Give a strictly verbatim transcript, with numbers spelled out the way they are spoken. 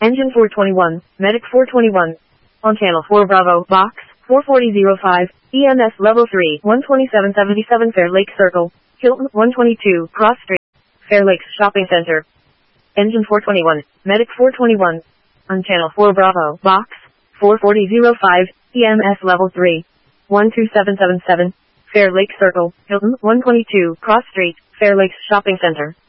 Engine four twenty-one, Medic four twenty-one. On channel four Bravo, box, four forty oh five, E M S level three, one twenty-seven seventy-seven Fair Lake Circle, Hilton one twenty-two, Cross Street, Fair Lakes Shopping Center. Engine four twenty-one, Medic four twenty-one. On channel four Bravo, box, four forty oh five, E M S level three, one two seven seven seven, Fair Lake Circle, Hilton one twenty-two, Cross Street, Fair Lakes Shopping Center.